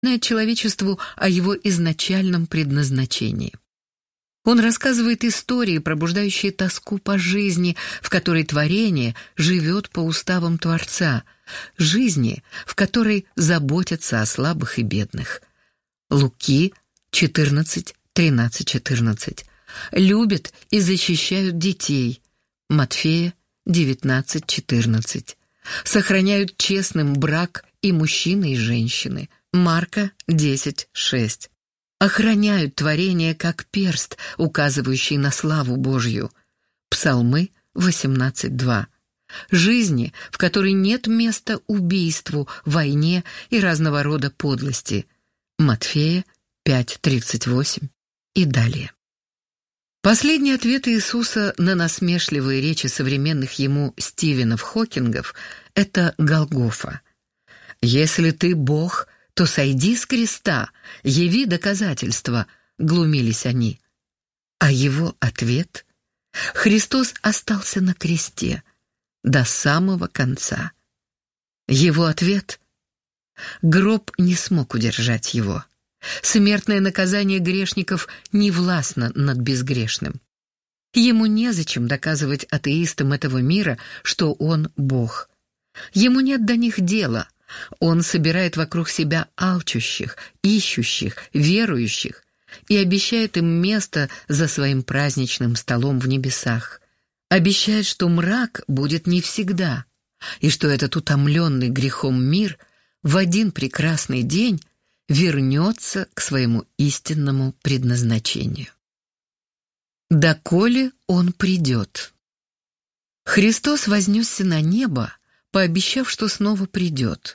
знает человечеству о его изначальном предназначении. Он рассказывает истории, пробуждающие тоску по жизни, в которой творение живет по уставам Творца, жизни, в которой заботятся о слабых и бедных. Луки 14, 13, 14. Любят и защищают детей. Матфея 19, 14. Сохраняют честным брак и мужчины, и женщины. Марка 10, 6. Охраняют творение как перст, указывающий на славу Божью. Псалмы 18, 2. Жизни, в которой нет места убийству, войне и разного рода подлости. Матфея 5, 38 и далее. Последние ответы Иисуса на насмешливые речи современных ему Стивенов Хокингов — это Голгофа. «Если ты Бог, то сойди с креста, яви доказательства», — глумились они. А его ответ? Христос остался на кресте до самого конца. Его ответ? Гроб не смог удержать его. Смертное наказание грешников не властно над безгрешным. Ему незачем доказывать атеистам этого мира, что он Бог. Ему нет до них дела. Он собирает вокруг себя алчущих, ищущих, верующих и обещает им место за своим праздничным столом в небесах. Обещает, что мрак будет не всегда, и что этот утомленный грехом мир в один прекрасный день вернется к своему истинному предназначению. Доколе он придет. Христос вознесся на небо, пообещав, что снова придет.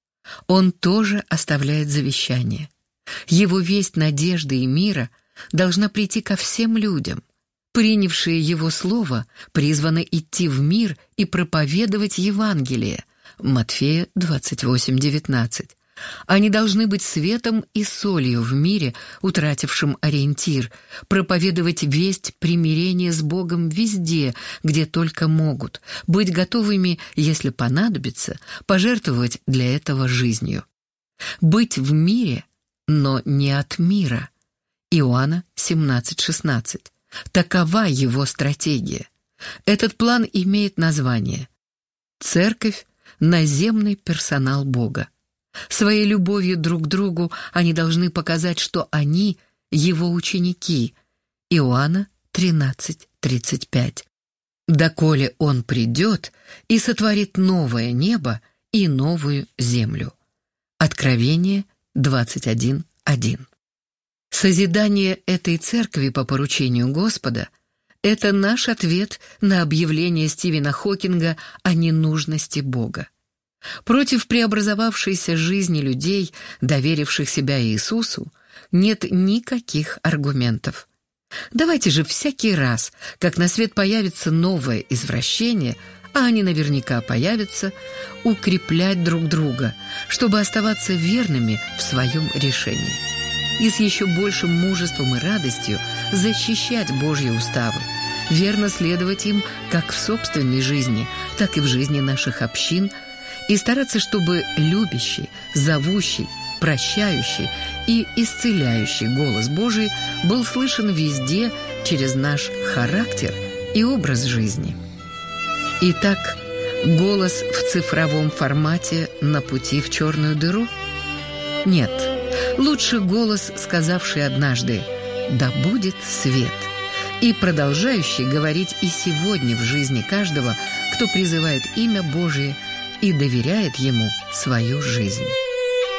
Он тоже оставляет завещание. Его весть надежды и мира должна прийти ко всем людям. Принявшие его слово призваны идти в мир и проповедовать Евангелие. Матфея 28, 19. Они должны быть светом и солью в мире, утратившем ориентир, проповедовать весть примирения с Богом везде, где только могут, быть готовыми, если понадобится, пожертвовать для этого жизнью. Быть в мире, но не от мира. Иоанна 17, 16. Такова его стратегия. Этот план имеет название «Церковь – наземный персонал Бога». Своей любовью друг к другу они должны показать, что они – его ученики. Иоанна 13, 35. Доколе он придет и сотворит новое небо и новую землю. Откровение 21, 1. Созидание этой церкви по поручению Господа – это наш ответ на объявление Стивена Хокинга о ненужности Бога. Против преобразовавшейся жизни людей, доверивших себя Иисусу, нет никаких аргументов. Давайте же всякий раз, как на свет появится новое извращение, а они наверняка появятся, укреплять друг друга, чтобы оставаться верными в своем решении. И с еще большим мужеством и радостью защищать Божьи уставы, верно следовать им как в собственной жизни, так и в жизни наших общин, и стараться, чтобы любящий, зовущий, прощающий и исцеляющий голос Божий был слышен везде через наш характер и образ жизни. Итак, голос в цифровом формате на пути в черную дыру? Нет, лучше голос, сказавший однажды «Да будет свет», и продолжающий говорить и сегодня в жизни каждого, кто призывает имя Божие и доверяет Ему свою жизнь.